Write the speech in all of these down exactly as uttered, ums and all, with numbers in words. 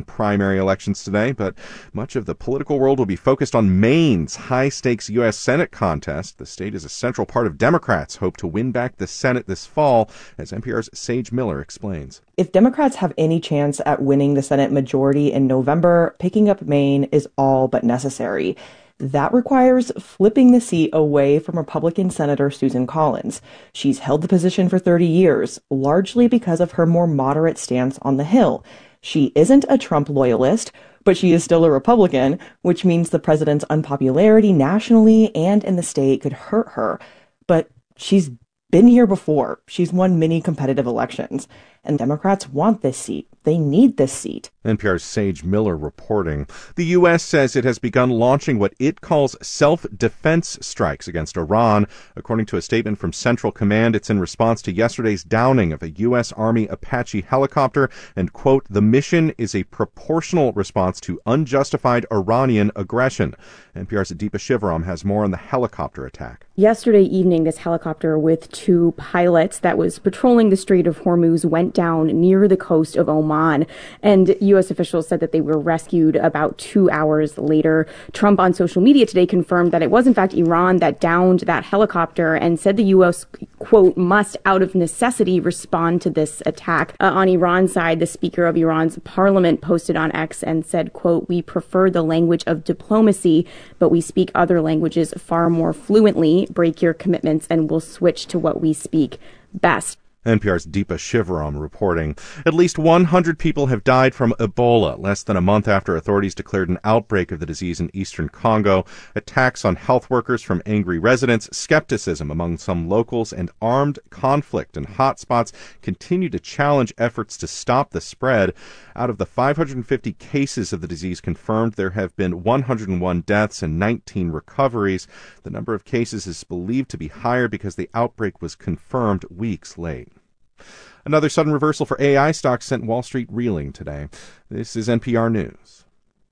important primary elections today, but much of the political world will be focused on Maine's high-stakes U S Senate contest. The state is a central part of Democrats' hope to win back the Senate this fall, as N P R's Sage Miller explains. If Democrats have any chance at winning the Senate majority in November, picking up Maine is all but necessary. That requires flipping the seat away from Republican Senator Susan Collins. She's held the position for thirty years, largely because of her more moderate stance on the Hill. She isn't a Trump loyalist, but she is still a Republican, which means the president's unpopularity nationally and in the state could hurt her. But she's been here before. She's won many competitive elections. And Democrats want this seat. They need this seat. N P R's Sage Miller reporting. The U S says it has begun launching what it calls self-defense strikes against Iran. According to a statement from Central Command, it's in response to yesterday's downing of a U S Army Apache helicopter, and, quote, the mission is a proportional response to unjustified Iranian aggression. N P R's Deepa Shivaram has more on the helicopter attack. Yesterday evening, this helicopter with two pilots that was patrolling the Strait of Hormuz went down near the coast of Oman, and U S officials said that they were rescued about two hours later. Trump on social media today confirmed that it was in fact Iran that downed that helicopter and said the U S, quote, must out of necessity respond to this attack. Uh, on Iran's side, the Speaker of Iran's parliament posted on X and said, quote, we prefer the language of diplomacy, but we speak other languages far more fluently. Break your commitments and we'll switch to what we speak best. N P R's Deepa Shivaram reporting. At least one hundred people have died from Ebola, less than a month after authorities declared an outbreak of the disease in eastern Congo. Attacks on health workers from angry residents, skepticism among some locals, and armed conflict in hotspots continue to challenge efforts to stop the spread. Out of the five hundred fifty cases of the disease confirmed, there have been one hundred one deaths and nineteen recoveries. The number of cases is believed to be higher because the outbreak was confirmed weeks late. Another sudden reversal for A I stocks sent Wall Street reeling today. This is N P R News.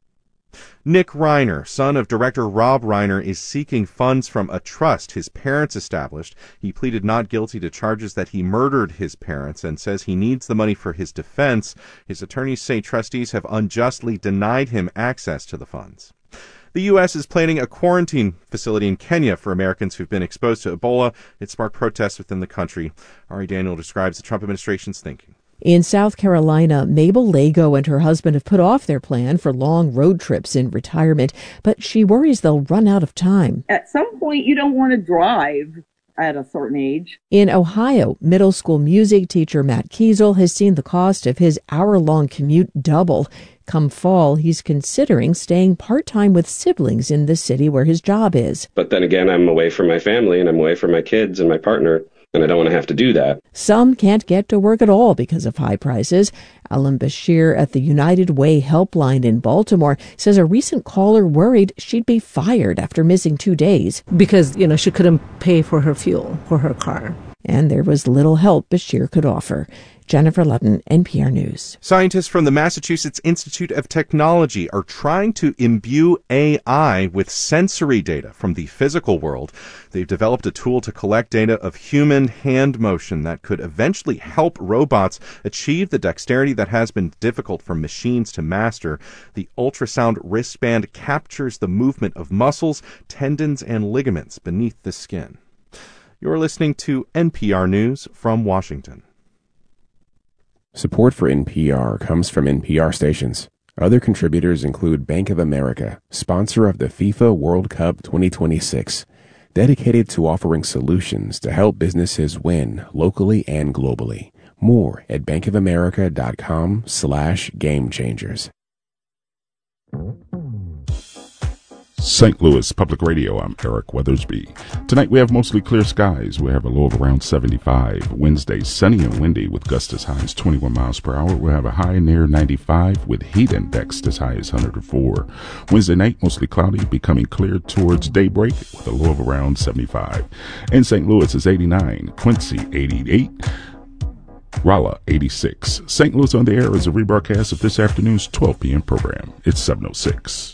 Nick Reiner, son of director Rob Reiner, is seeking funds from a trust his parents established. He pleaded not guilty to charges that he murdered his parents and says he needs the money for his defense. His attorneys say trustees have unjustly denied him access to the funds. The U S is planning a quarantine facility in Kenya for Americans who've been exposed to Ebola. It sparked protests within the country. Ari Daniel describes the Trump administration's thinking. In South Carolina, Mabel Lago and her husband have put off their plan for long road trips in retirement, but she worries they'll run out of time. At some point, you don't want to drive at a certain age. In Ohio, middle school music teacher Matt Kiesel has seen the cost of his hour-long commute double. Come fall, he's considering staying part-time with siblings in the city where his job is. But then again, I'm away from my family and I'm away from my kids and my partner, and I don't want to have to do that. Some can't get to work at all because of high prices. Alan Bashir at the United Way Helpline in Baltimore says a recent caller worried she'd be fired after missing two days. Because, you know, she couldn't pay for her fuel for her car. And there was little help Bashir could offer. Jennifer Ludden, N P R News. Scientists from the Massachusetts Institute of Technology are trying to imbue A I with sensory data from the physical world. They've developed a tool to collect data of human hand motion that could eventually help robots achieve the dexterity that has been difficult for machines to master. The ultrasound wristband captures the movement of muscles, tendons, and ligaments beneath the skin. You're listening to N P R News from Washington. Support for N P R comes from N P R stations. Other contributors include Bank of America, sponsor of the FIFA World Cup twenty twenty-six, dedicated to offering solutions to help businesses win locally and globally. More at bankofamerica.com slash game changers. Saint Louis Public Radio, I'm Eric Weathersby. Tonight we have mostly clear skies. We have a low of around seventy-five. Wednesday, sunny and windy with gusts as high as twenty-one miles per hour. We'll have a high near ninety-five with heat index as high as one hundred four. Wednesday night, mostly cloudy, becoming clear towards daybreak with a low of around seventy-five. In Saint Louis is eighty-nine. Quincy, eighty-eight. Rolla, eighty-six. Saint Louis on the Air is a rebroadcast of this afternoon's twelve p.m. program. It's seven oh six.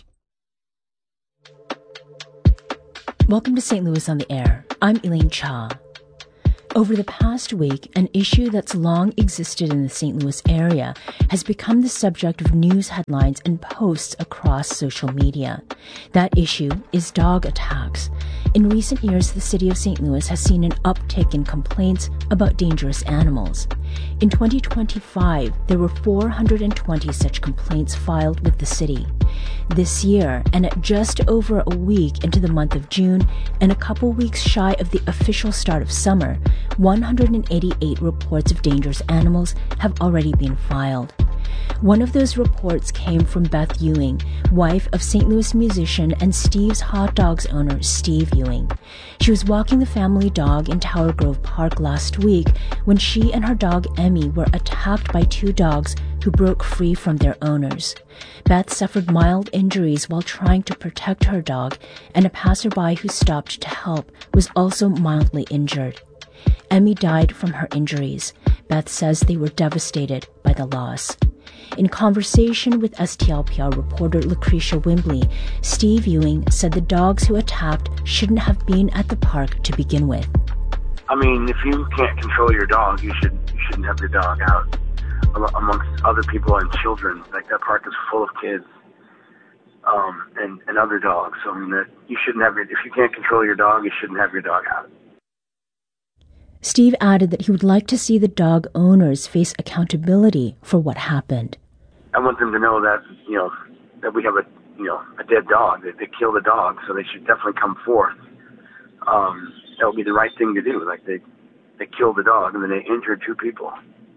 Welcome to Saint Louis on the Air. I'm Elaine Cha. Over the past week, an issue that's long existed in the Saint Louis area has become the subject of news headlines and posts across social media. That issue is dog attacks. In recent years, the city of Saint Louis has seen an uptick in complaints about dangerous animals. In twenty twenty-five, there were four hundred twenty such complaints filed with the city. This year, and at just over a week into the month of June, and a couple weeks shy of the official start of summer, one hundred eighty-eight reports of dangerous animals have already been filed. One of those reports came from Beth Ewing, wife of Saint Louis musician and Steve's Hot Dogs owner, Steve Ewing. She was walking the family dog in Tower Grove Park last week when she and her dog Emmy were attacked by two dogs who broke free from their owners. Beth suffered mild injuries while trying to protect her dog, and a passerby who stopped to help was also mildly injured. Emmy died from her injuries. Beth says they were devastated by the loss. In conversation with S T L P R reporter Lucretia Wimbley, Steve Ewing said the dogs who attacked shouldn't have been at the park to begin with. I mean, if you can't control your dog, you should you shouldn't have your dog out amongst other people and children. Like, that park is full of kids um, and and other dogs. So I mean, that you shouldn't have your, if you can't control your dog, you shouldn't have your dog out. Steve added that he would like to see the dog owners face accountability for what happened. I want them to know that, you know, that we have a, you know, a dead dog, that they killed a dog, so they should definitely come forth. Um, that would be the right thing to do. Like, they, they killed the dog and then they injured two people.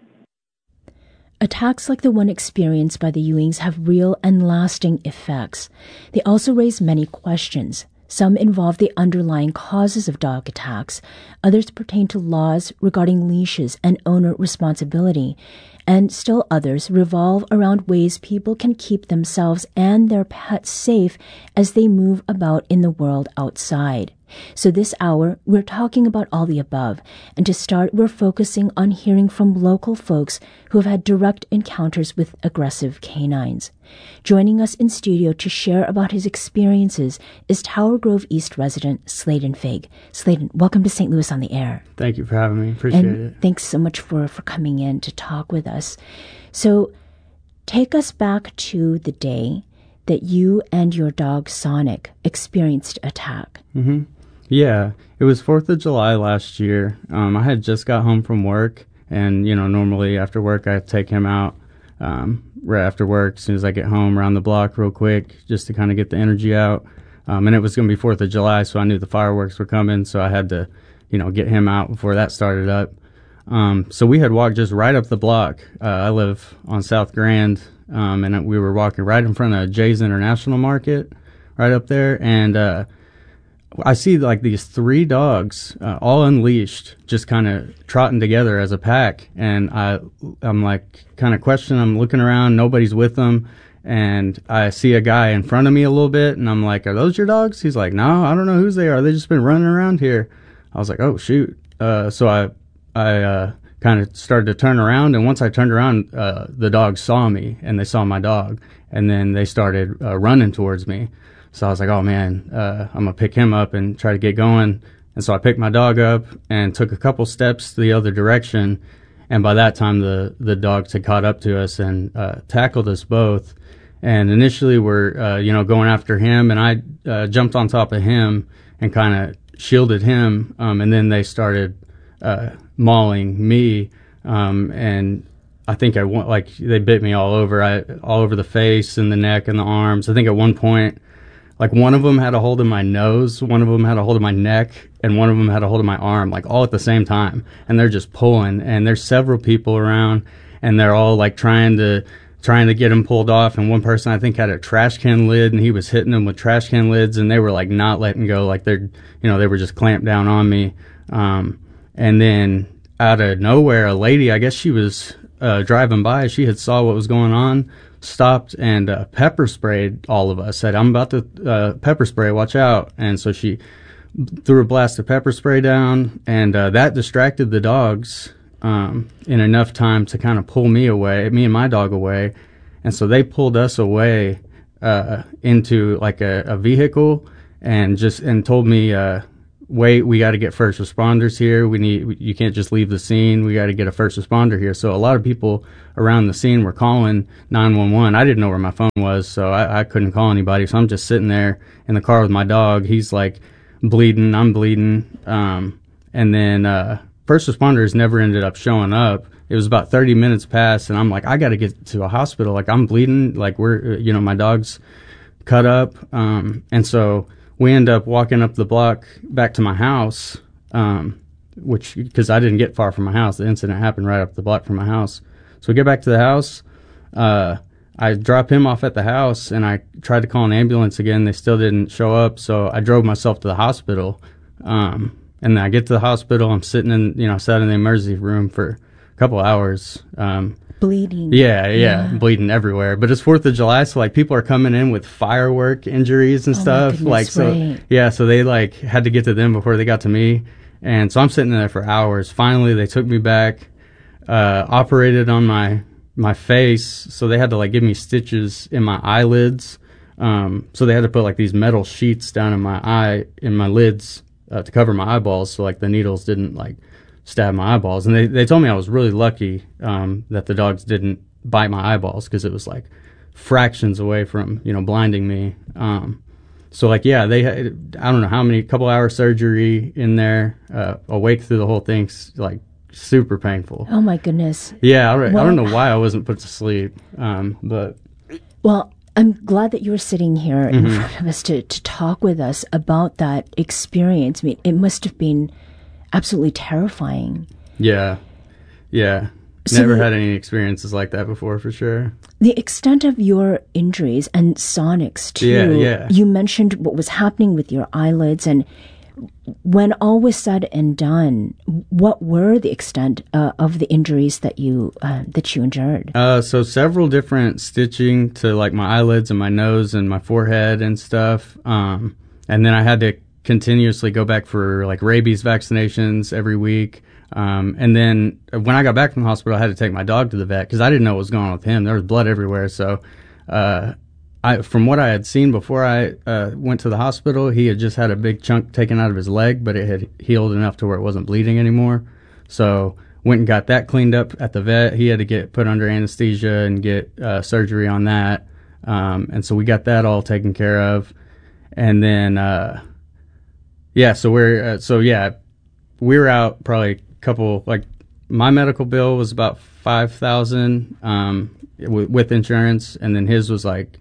Attacks like the one experienced by the Ewings have real and lasting effects. They also raise many questions. Some involve the underlying causes of dog attacks. Others pertain to laws regarding leashes and owner responsibility. And still others revolve around ways people can keep themselves and their pets safe as they move about in the world outside. So this hour, we're talking about all the above. And to start, we're focusing on hearing from local folks who have had direct encounters with aggressive canines. Joining us in studio to share about his experiences is Tower Grove East resident Sladen Fig. Sladen, welcome to Saint Louis on the Air. Thank you for having me. Appreciate and it. Thanks so much for, for coming in to talk with us. So take us back to the day that you and your dog Sonic experienced attack. Mm-hmm. Yeah, it was fourth of July last year. Um, I had just got home from work, and, you know, normally after work I take him out um, right after work, as soon as I get home, around the block real quick, just to kind of get the energy out. Um, and it was going to be fourth of July, so I knew the fireworks were coming, so I had to, you know, get him out before that started up. Um, so we had walked just right up the block. Uh, I live on South Grand, um, and we were walking right in front of Jay's International Market, right up there, and uh I see like these three dogs, uh, all unleashed, just kind of trotting together as a pack. And I, I'm like kind of questioning, I'm looking around, nobody's with them. And I see a guy in front of me a little bit, and I'm like, are those your dogs? He's like, no, I don't know whose they are. They just been running around here. I was like, oh, shoot. Uh, so I, I, uh, kind of started to turn around. And once I turned around, uh, the dogs saw me and they saw my dog, and then they started uh, running towards me. So I was like, oh, man, uh, I'm going to pick him up and try to get going. And so I picked my dog up and took a couple steps the other direction. And by that time, the, the dogs had caught up to us and uh, tackled us both. And initially we're, uh, you know, going after him. And I uh, jumped on top of him and kind of shielded him. Um, and then they started uh, mauling me. Um, and I think I want, like, they bit me all over, I, all over the face and the neck and the arms. I think at one point, like, one of them had a hold of my nose, one of them had a hold of my neck, and one of them had a hold of my arm, like, all at the same time. And they're just pulling, and there's several people around, and they're all, like, trying to trying to get him pulled off. And one person, I think, had a trash can lid, and he was hitting them with trash can lids, and they were, like, not letting go. Like, they're, you know, they were just clamped down on me. Um, and then out of nowhere, a lady, I guess she was uh, driving by, she had saw what was going on, stopped and uh, pepper sprayed all of us, said, I'm about to uh, pepper spray, watch out. And so she threw a blast of pepper spray down, and uh, that distracted the dogs um, in enough time to kind of pull me away, me and my dog away. And so they pulled us away uh, into like a, a vehicle and just and told me, uh, wait, we got to get first responders here. We need, you can't just leave the scene. We got to get a first responder here. So a lot of people around the scene were calling nine one one. I didn't know where my phone was, so I, I couldn't call anybody. So I'm just sitting there in the car with my dog. He's like bleeding. I'm bleeding. Um, and then, uh, first responders never ended up showing up. It was about thirty minutes past, and I'm like, I got to get to a hospital. Like, I'm bleeding. Like, we're, you know, my dog's cut up. Um, and so we end up walking up the block back to my house, um, which, because I didn't get far from my house. The incident happened right up the block from my house. So we get back to the house. Uh, I drop him off at the house, and I tried to call an ambulance again. They still didn't show up. So I drove myself to the hospital. Um, and then I get to the hospital. I'm sitting in, you know, sat in the emergency room for a couple hours. Um, bleeding. Yeah, yeah, yeah, bleeding everywhere. But it's Fourth of July, so like people are coming in with firework injuries and oh stuff. My goodness, like so, right. yeah. So they like had to get to them before they got to me, and so I'm sitting there for hours. Finally, they took me back, uh, operated on my my face. So they had to like give me stitches in my eyelids. Um, so they had to put like these metal sheets down in my eye in my lids uh, to cover my eyeballs, so like the needles didn't like stab my eyeballs. And they, they told me I was really lucky um, that the dogs didn't bite my eyeballs, because it was like fractions away from, you know, blinding me. Um, so like, yeah, they had, I don't know how many, couple hour surgery in there, uh, awake through the whole thing, like super painful. Oh my goodness. Yeah, I, well, I don't know why I wasn't put to sleep, um, but. Well, I'm glad that you're sitting here in Mm-hmm. front of us to, to talk with us about that experience. I mean, it must have been absolutely terrifying. Yeah. Yeah. So Never the, had any experiences like that before, for sure. The extent of your injuries and Sonic's too. Yeah, yeah. You mentioned what was happening with your eyelids, and when all was said and done, what were the extent uh, of the injuries that you uh, that you endured? Uh, so several different stitching to like my eyelids and my nose and my forehead and stuff. Um, and then I had to continuously go back for like rabies vaccinations every week. Um, and then when I got back from the hospital, I had to take my dog to the vet because I didn't know what was going on with him. There was blood everywhere. So, uh, I, from what I had seen before I uh, went to the hospital, he had just had a big chunk taken out of his leg, but it had healed enough to where it wasn't bleeding anymore. So went and got that cleaned up at the vet. He had to get put under anesthesia and get uh, surgery on that. Um, and so we got that all taken care of. And then, uh, yeah, so we're, uh, so yeah, we were out probably a couple, like my medical bill was about five thousand um, w- with insurance. And then his was like,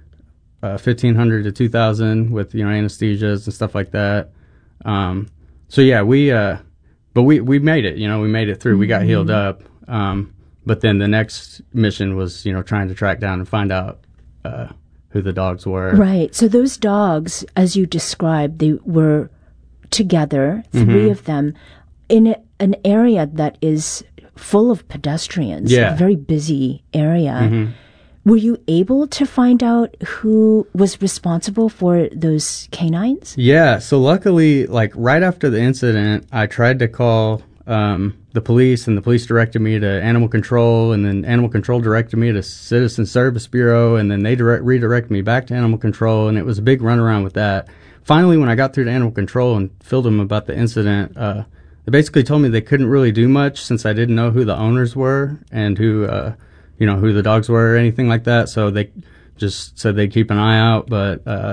Uh, fifteen hundred to two thousand with, you know, anesthesias and stuff like that. Um, so yeah, we, uh, but we, we made it, you know, we made it through. Mm-hmm. We got healed up. Um, but then the next mission was, you know, trying to track down and find out, uh, who the dogs were. Right. So those dogs, as you described, they were together, three mm-hmm. of them, in a, an area that is full of pedestrians. Yeah. A very busy area. Mm-hmm. Were you able to find out who was responsible for those canines? Yeah. So luckily, like right after the incident, I tried to call um, the police, and the police directed me to Animal Control, and then Animal Control directed me to Citizen Service Bureau, and then they direct, redirected me back to Animal Control, and it was a big runaround with that. Finally, when I got through to Animal Control and filled them about the incident, uh, they basically told me they couldn't really do much since I didn't know who the owners were and who... Uh, you know, who the dogs were or anything like that. So they just said they'd keep an eye out, but uh,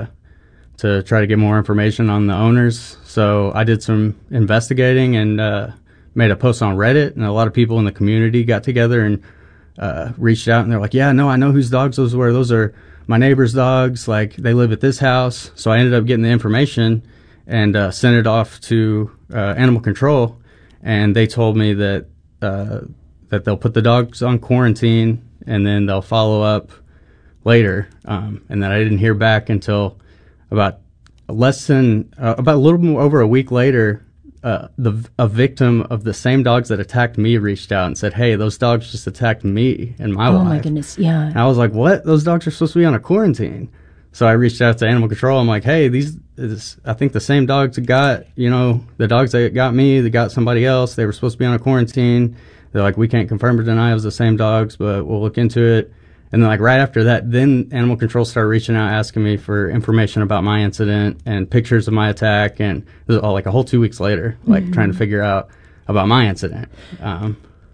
to try to get more information on the owners. So I did some investigating and uh, made a post on Reddit, and a lot of people in the community got together and uh, reached out, and they're like, yeah, no, I know whose dogs those were. Those are my neighbor's dogs. Like, they live at this house. So I ended up getting the information and uh, sent it off to uh, Animal Control, and they told me that uh, that they'll put the dogs on quarantine and then they'll follow up later. Um, and then I didn't hear back until about less than, uh, about a little more over a week later, uh, the a victim of the same dogs that attacked me reached out and said, hey, those dogs just attacked me and my oh wife. Oh my goodness, yeah. And I was like, what? Those dogs are supposed to be on a quarantine. So I reached out to Animal Control. I'm like, hey, these, this, I think the same dogs that got, you know, the dogs that got me, that got somebody else, they were supposed to be on a quarantine. They're like, we can't confirm or deny it was the same dogs, but we'll look into it. and then like right after that, then animal control started reaching out, asking me for information about my incident and pictures of my attack, and it was all like a whole two weeks later, like mm-hmm. trying to figure out about my incident. Um,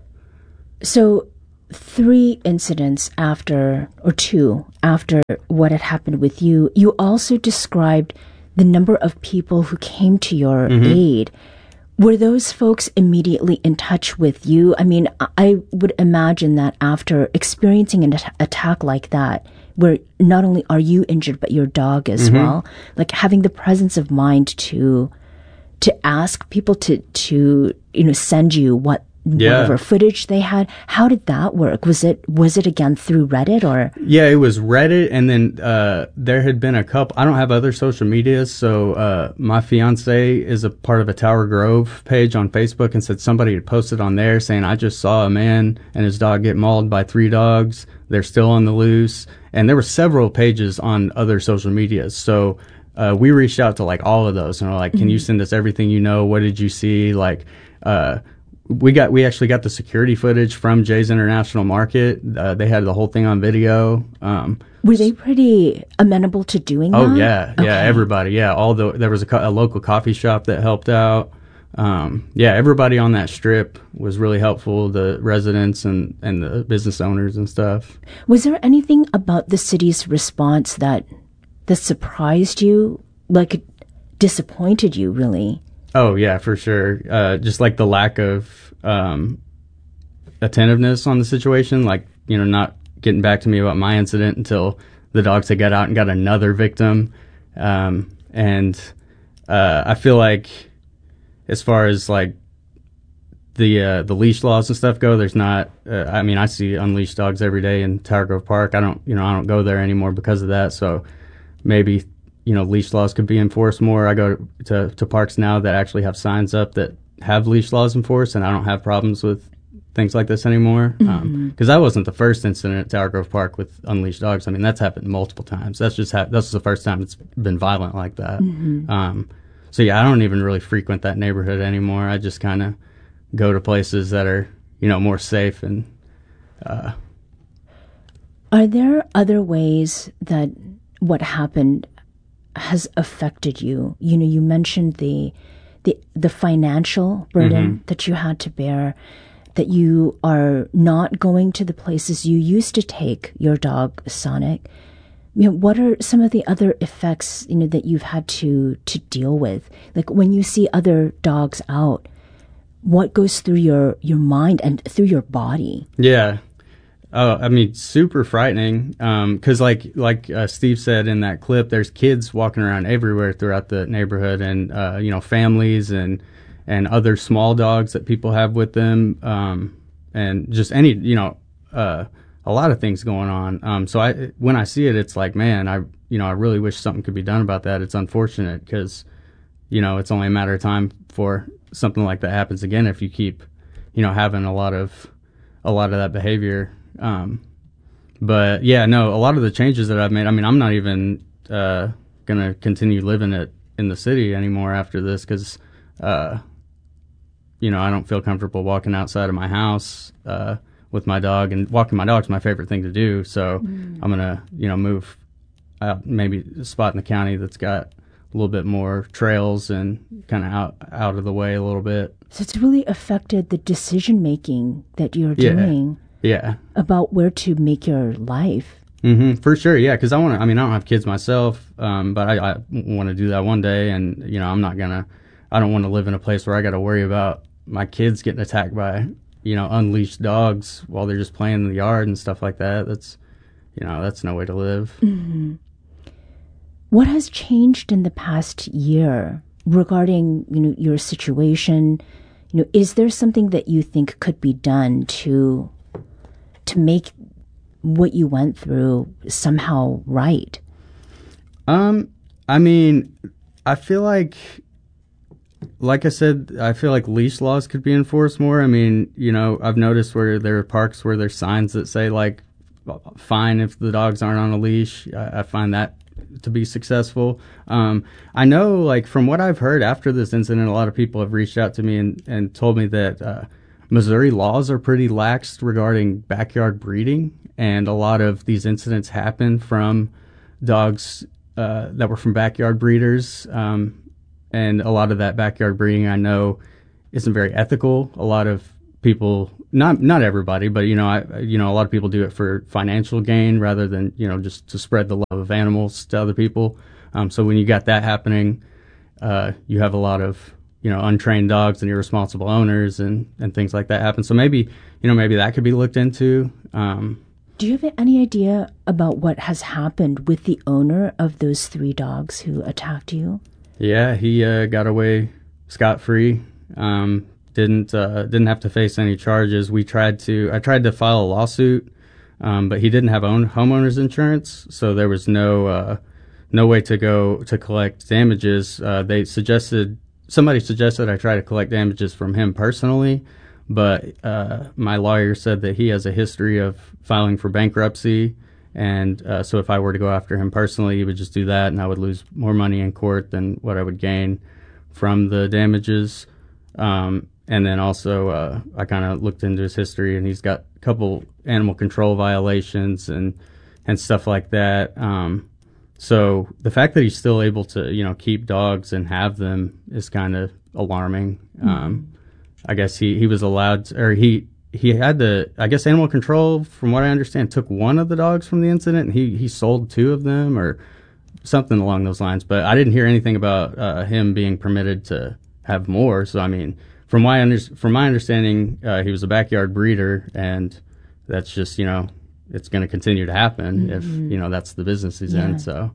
so three incidents after, or two after what had happened with you, you also described the number of people who came to your mm-hmm. aid. Were those folks immediately in touch with you? I mean, I would imagine that after experiencing an at- attack like that, where not only are you injured, but your dog as mm-hmm. well, like having the presence of mind to to ask people to, to you know, send you what yeah. whatever footage they had. How did that work? Was it was it again through Reddit or? Yeah, it was Reddit, and then uh, there had been a couple. I don't have other social medias, so uh, my fiance is a part of a Tower Grove page on Facebook, and said somebody had posted on there saying, "I just saw a man and his dog get mauled by three dogs. They're still on the loose." And there were several pages on other social medias, so. Uh, we reached out to like all of those and we're like, can mm-hmm. you send us everything you know? What did you see? Like, uh, we got, we actually got the security footage from Jay's International Market. Uh, they had the whole thing on video. Um, Were they pretty amenable to doing oh, that? Oh yeah. Okay. Yeah. Everybody. Yeah. All the, there was a, co- a local coffee shop that helped out. Um, yeah. Everybody on that strip was really helpful. The residents and, and the business owners and stuff. Was there anything about the city's response that, that surprised you, like disappointed you, really? Oh, yeah, for sure. Uh, just like the lack of um, attentiveness on the situation, like, you know, not getting back to me about my incident until the dogs had got out and got another victim. Um, and uh, I feel like as far as like the uh, the leash laws and stuff go, there's not, uh, I mean, I see unleashed dogs every day in Tower Grove Park. I don't, you know, I don't go there anymore because of that. So maybe, you know, leash laws could be enforced more. I go to, to parks now that actually have signs up that have leash laws enforced, and I don't have problems with things like this anymore. Because mm-hmm. um, that wasn't the first incident at Tower Grove Park with unleashed dogs. I mean, that's happened multiple times. That's just ha- that's the first time it's been violent like that. Mm-hmm. Um, so yeah, I don't even really frequent that neighborhood anymore. I just kind of go to places that are, you know, more safe. And uh, are there other ways that what happened has affected you? You know, you mentioned the the the financial burden mm-hmm. that you had to bear, that you are not going to the places you used to take your dog Sonic. You know, what are some of the other effects, you know, that you've had to to deal with? Like when you see other dogs out, what goes through your your mind and through your body? Yeah. Oh, I mean, super frightening. Um, cause like, like, uh, Steve said in that clip, there's kids walking around everywhere throughout the neighborhood, and, uh, you know, families and, and other small dogs that people have with them. Um, and just any, you know, uh, a lot of things going on. Um, so I, when I see it, it's like, man, I, you know, I really wish something could be done about that. It's unfortunate because, you know, it's only a matter of time before something like that happens again if you keep, you know, having a lot of, a lot of that behavior. Um, but yeah, no, a lot of the changes that I've made, I mean, I'm not even, uh, gonna continue living it in the city anymore after this. Cause, uh, you know, I don't feel comfortable walking outside of my house, uh, with my dog, and walking my dog's my favorite thing to do. So mm. I'm gonna, you know, move out, maybe a spot in the county that's got a little bit more trails and kind of out, out of the way a little bit. So it's really affected the decision making that you're doing. Yeah. Yeah. About where to make your life. Mm-hmm, for sure, yeah, because I want to, I mean, I don't have kids myself, um, but I, I want to do that one day, and, you know, I'm not going to, I don't want to live in a place where I got to worry about my kids getting attacked by, you know, unleashed dogs while they're just playing in the yard and stuff like that. That's, you know, that's no way to live. Mm-hmm. What has changed in the past year regarding, you know, your situation? You know, is there something that you think could be done to to make what you went through somehow right? Um, I mean, I feel like, like I said, I feel like leash laws could be enforced more. I mean, you know, I've noticed where there are parks where there's signs that say, like, fine if the dogs aren't on a leash. I, I find that to be successful. Um, I know, like, from what I've heard after this incident, a lot of people have reached out to me and, and told me that, uh, Missouri laws are pretty lax regarding backyard breeding, and a lot of these incidents happen from dogs uh, that were from backyard breeders. Um, and a lot of that backyard breeding, I know, isn't very ethical. A lot of people, not not everybody, but you know, I you know, a lot of people do it for financial gain rather than, you know, just to spread the love of animals to other people. Um, so when you got that happening, uh, you have a lot of, you know, untrained dogs and irresponsible owners and, and things like that happen. So maybe, you know, maybe that could be looked into. Um, Do you have any idea about what has happened with the owner of those three dogs who attacked you? Yeah, he uh, got away scot-free. Um, didn't uh, didn't have to face any charges. We tried to I tried to file a lawsuit, um, but he didn't have own homeowners insurance, so there was no uh, no way to go to collect damages. Uh, they suggested somebody suggested I try to collect damages from him personally, but uh, my lawyer said that he has a history of filing for bankruptcy, and uh, so if I were to go after him personally, he would just do that, and I would lose more money in court than what I would gain from the damages. Um, and then also, uh, I kind of looked into his history, and he's got a couple animal control violations and and stuff like that. Um, so the fact that he's still able to, you know, keep dogs and have them is kind of alarming. Mm-hmm. Um, I guess he, he was allowed to, or he he had the, I guess animal control, from what I understand, took one of the dogs from the incident, and he, he sold two of them or something along those lines. But I didn't hear anything about uh, him being permitted to have more. So, I mean, from my, under, from my understanding, uh, he was a backyard breeder, and that's just, you know, it's going to continue to happen mm-hmm. if, you know, that's the business he's yeah. in. So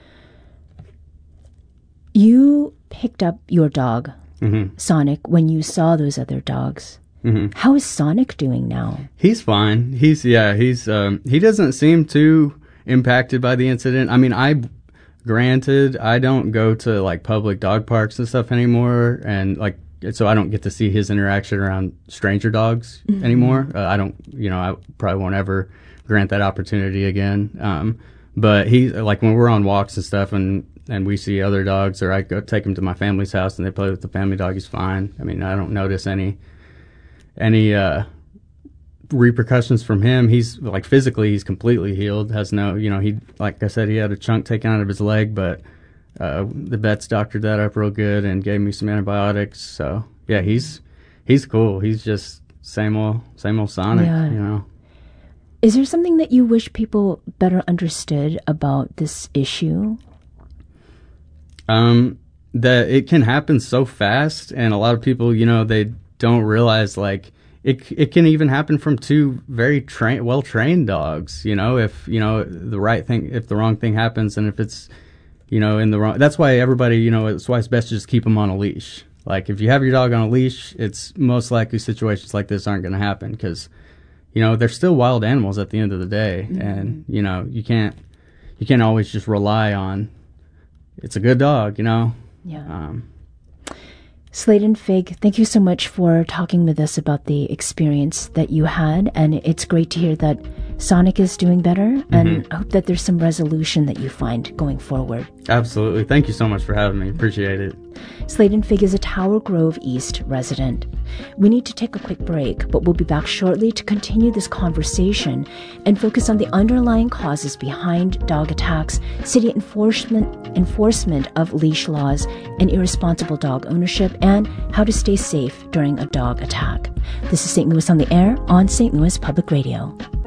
you picked up your dog, mm-hmm. Sonic, when you saw those other dogs. Mm-hmm. How is Sonic doing now? He's fine. He's, yeah, he's, um, he doesn't seem too impacted by the incident. I mean, I, granted, I don't go to like public dog parks and stuff anymore, and like, so I don't get to see his interaction around stranger dogs mm-hmm. anymore. Uh, I don't, you know, I probably won't ever grant that opportunity again. Um, but he, like when we're on walks and stuff, and, and we see other dogs, or I go take him to my family's house and they play with the family dog, he's fine. I mean, I don't notice any, any, uh, repercussions from him. He's like physically, he's completely healed, has no, you know, he, like I said, he had a chunk taken out of his leg, but uh, the vets doctored that up real good and gave me some antibiotics. So yeah, he's, he's cool. He's just same old, same old Sonic, yeah. you know. Is there something that you wish people better understood about this issue? Um, that it can happen so fast, and a lot of people, you know, they don't realize, like, it it can even happen from two very trained, well-trained dogs, you know, if, you know, the right thing, if the wrong thing happens, and if it's, you know, in the wrong, that's why everybody, you know, that's why it's best to just keep them on a leash. Like, if you have your dog on a leash, it's most likely situations like this aren't going to happen, because, you know, they're still wild animals at the end of the day, mm-hmm. and, you know, you can't, you can't always just rely on, it's a good dog, you know? Yeah. Um, Slade and Fig, thank you so much for talking with us about the experience that you had, and it's great to hear that Sonic is doing better, and mm-hmm. I hope that there's some resolution that you find going forward. Absolutely. Thank you so much for having me. Appreciate it. Slade and Fig is a Tower Grove East resident. We need to take a quick break, but we'll be back shortly to continue this conversation and focus on the underlying causes behind dog attacks, city enforcement enforcement of leash laws, and irresponsible dog ownership, and how to stay safe during a dog attack. This is Saint Louis on the Air on Saint Louis Public Radio.